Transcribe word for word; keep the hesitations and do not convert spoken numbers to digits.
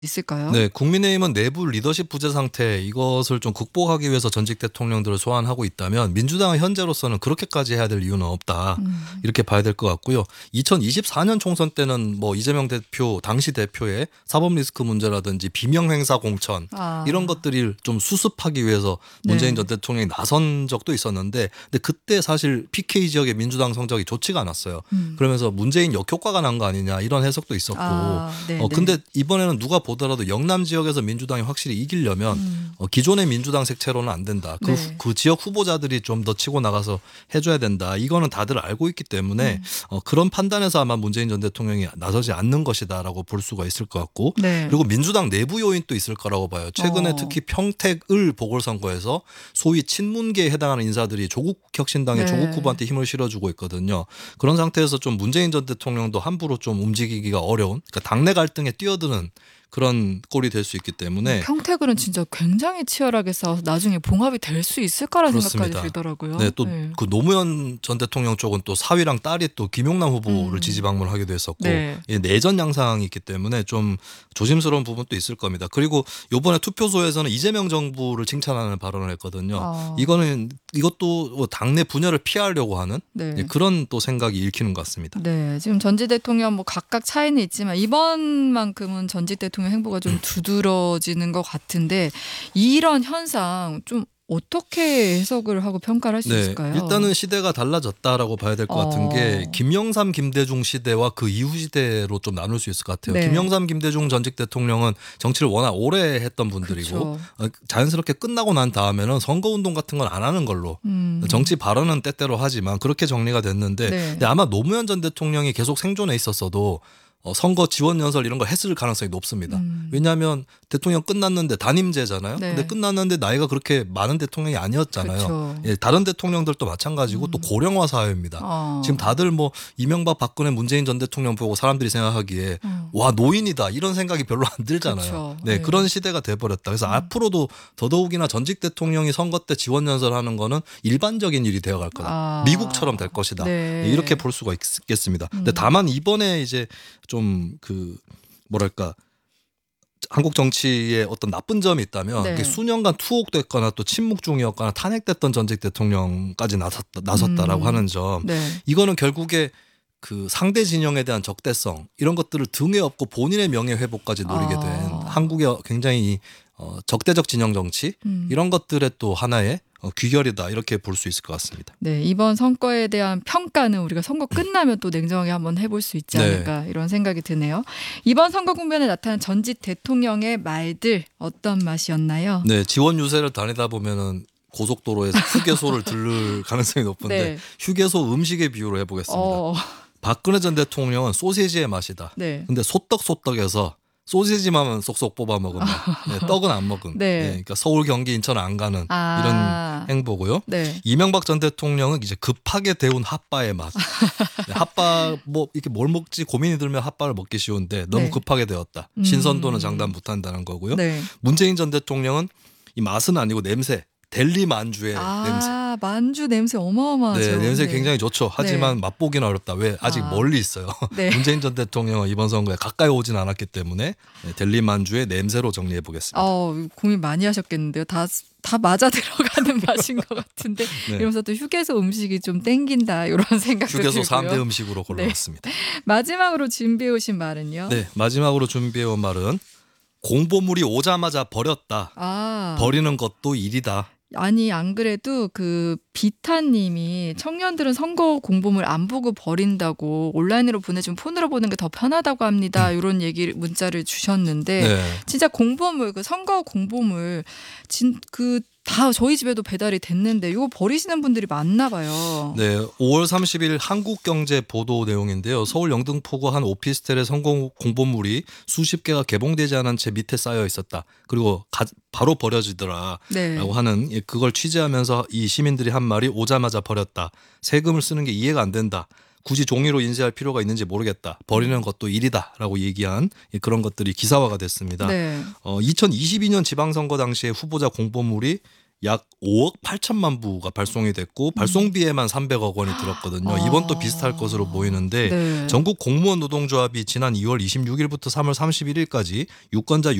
있을까요? 네, 국민의힘은 내부 리더십 부재 상태 이것을 좀 극복하기 위해서 전직 대통령들을 소환하고 있다면 민주당은 현재로서는 그렇게까지 해야 될 이유는 없다. 음. 이렇게 봐야 될 것 같고요. 이천이십사 년 총선 때는 뭐 이재명 대표 당시 대표의 사법 리스크 문제라든지 비명 행사 공천 아. 이런 것들을 좀 수습하기 위해서 문재인 네. 전 대통령이 나선 적도 있었는데 근데 그때 사실 피케이 지역의 민주당 성적이 좋지가 않았어요. 음. 그러면서 문재인 역효과가 난 거 아니냐 이런 해석도 있었고 아, 네, 어, 네. 근데 이번에는 누가 보더라도 영남 지역에서 민주당이 확실히 이기려면 음. 어, 기존의 민주당 색채로는 안 된다. 그, 네. 그 지역 후보자들이 좀 더 치고 나가서 해줘야 된다. 이거는 다들 알고 있기 때문에 음. 어, 그런 판단에서 아마 문재인 전 대통령이 나서지 않는 것이다라고 볼 수가 있을 것 같고 네. 그리고 민주당 내부 요인도 있을 거라고 봐요. 최근에 어. 특히 평택을 보궐선거에서 소위 친문계에 해당하는 인사들이 조국 혁신당의 네. 조국 후보한테 힘을 실어주고 있거든요. 그런 상태에서 좀 문재인 전 대통령도 함부로 좀 움직이기가 어려운 그러니까 당내 갈등에 뛰어드는 그런 꼴이 될 수 있기 때문에 평택은 진짜 굉장히 치열하게 싸워서 나중에 봉합이 될 수 있을까라는 그렇습니다. 생각까지 들더라고요. 네, 또 그 노무현 전 대통령 쪽은 또 사위랑 딸이 또 김용남 후보를 음. 지지 방문하기도 했었고 네. 예, 내전 양상이 있기 때문에 좀 조심스러운 부분도 있을 겁니다. 그리고 이번에 투표소에서는 이재명 정부를 칭찬하는 발언을 했거든요. 아. 이거는 이것도 당내 분열을 피하려고 하는 네. 예, 그런 또 생각이 읽히는 것 같습니다. 네, 지금 전직 대통령 뭐 각각 차이는 있지만 이번만큼은 전직 대통령 행보가 좀 두드러지는 것 같은데 이런 현상 좀 어떻게 해석을 하고 평가를 할 수 네, 있을까요? 일단은 시대가 달라졌다라고 봐야 될 것 어. 같은 게 김영삼, 김대중 시대와 그 이후 시대로 좀 나눌 수 있을 것 같아요. 네. 김영삼, 김대중 전직 대통령은 정치를 워낙 오래 했던 분들이고 그렇죠. 어, 자연스럽게 끝나고 난 다음에는 선거운동 같은 건 안 하는 걸로 음. 정치 발언은 때때로 하지만 그렇게 정리가 됐는데 네. 근데 아마 노무현 전 대통령이 계속 생존해 있었어도 어, 선거 지원 연설 이런 걸 했을 가능성이 높습니다. 음. 왜냐하면 대통령 끝났는데 단임제잖아요. 네. 근데 끝났는데 나이가 그렇게 많은 대통령이 아니었잖아요. 그렇죠. 예, 다른 대통령들도 마찬가지고 음. 또 고령화 사회입니다. 어. 지금 다들 뭐 이명박, 박근혜, 문재인 전 대통령 보고 사람들이 생각하기에 어. 와 노인이다 이런 생각이 별로 안 들잖아요. 그렇죠. 네, 네. 그런 시대가 돼버렸다. 그래서 음. 앞으로도 더더욱이나 전직 대통령이 선거 때 지원 연설하는 거는 일반적인 일이 되어갈 거다. 아. 미국처럼 될 것이다. 네. 이렇게 볼 수가 있겠습니다. 근데 음. 다만 이번에 이제 좀 그 뭐랄까 한국 정치에 어떤 나쁜 점이 있다면 네. 그게 수년간 투옥됐거나 또 침묵 중이었거나 탄핵됐던 전직 대통령까지 나섰다, 나섰다라고 음. 하는 점 네. 이거는 결국에 그 상대 진영에 대한 적대성 이런 것들을 등에 업고 본인의 명예 회복까지 노리게 된 아. 한국의 굉장히 어, 적대적 진영 정치 음. 이런 것들의 또 하나의 어, 귀결이다 이렇게 볼 수 있을 것 같습니다. 네, 이번 선거에 대한 평가는 우리가 선거 끝나면 또 냉정하게 한번 해볼 수 있지 네. 않을까 이런 생각이 드네요. 이번 선거 국면에 나타난 전직 대통령의 말들 어떤 맛이었나요? 네, 지원 유세를 다니다 보면은 고속도로에서 휴게소를 들를 가능성이 높은데 네. 휴게소 음식의 비유로 해보겠습니다. 어, 박근혜 전 대통령은 소시지의 맛이다. 네. 근데 소떡 소떡에서 소시지만 쏙쏙 뽑아 먹으면 네, 떡은 안 먹은. 네. 네, 그러니까 서울, 경기, 인천 안 가는 아. 이런 행보고요. 네. 이명박 전 대통령은 이제 급하게 데운 핫바의 맛. 네, 핫바 뭐 이렇게 뭘 먹지 고민이 들면 핫바를 먹기 쉬운데 너무 네. 급하게 데웠다. 음. 신선도는 장담 못한다는 거고요. 네. 문재인 전 대통령은 이 맛은 아니고 냄새. 델리 만주의 아, 냄새. 만주 냄새 어마어마하죠. 네, 냄새 굉장히 좋죠. 하지만 네. 맛보기는 어렵다. 왜? 아직 아. 멀리 있어요. 네. 문재인 전 대통령은 이번 선거에 가까이 오진 않았기 때문에 네, 델리 만주의 냄새로 정리해 보겠습니다. 어, 고민 많이 하셨겠는데요. 다, 다 맞아 들어가는 맛인 것 같은데 네. 이러면서 또 휴게소 음식이 좀 땡긴다 이런 생각도 휴게소 들고요. 삼 대 음식으로 골라봤습니다. 마지막으로 준비해 오신 말은요? 네, 마지막으로 준비해 온 말은 공보물이 오자마자 버렸다. 아, 버리는 것도 일이다. 아니 안 그래도 그 비타님이 청년들은 선거 공보물 안 보고 버린다고 온라인으로 보내주면 폰으로 보는 게 더 편하다고 합니다. 이런 얘기 문자를 주셨는데 네. 진짜 공보물 그 선거 공보물 진 그 다 저희 집에도 배달이 됐는데 이거 버리시는 분들이 많나 봐요. 네, 오월 삼십일 한국경제 보도 내용인데요. 서울 영등포구 한 오피스텔의 선거 공보물이 수십 개가 개봉되지 않은 채 밑에 쌓여 있었다. 그리고 가, 바로 버려지더라라고 네. 하는 예, 그걸 취재하면서 이 시민들이 한 말이 오자마자 버렸다. 세금을 쓰는 게 이해가 안 된다. 굳이 종이로 인쇄할 필요가 있는지 모르겠다. 버리는 것도 일이다라고 얘기한 그런 것들이 기사화가 됐습니다. 네. 어, 이천이십이 년 지방선거 당시에 후보자 공보물이 약 오억 팔천만 부가 발송이 됐고 발송비에만 삼백억 원이 들었거든요. 아. 이번도 비슷할 것으로 보이는데 네. 전국 공무원 노동조합이 지난 이월 이십육일부터 삼월 삼십일일까지 유권자